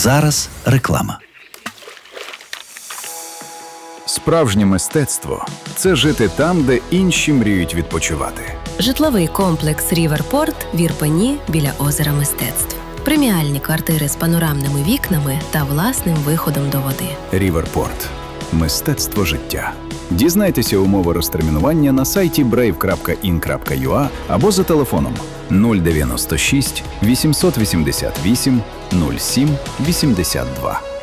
зараз реклама. Справжнє мистецтво – це жити там, де інші мріють відпочивати. Житловий комплекс «Ріверпорт» в Ірпені біля озера Мистецтв. Преміальні квартири з панорамними вікнами та власним виходом до води. «Ріверпорт» – мистецтво життя. Дізнайтеся умови розтермінування на сайті brave.in.ua або за телефоном 096 888 07 82.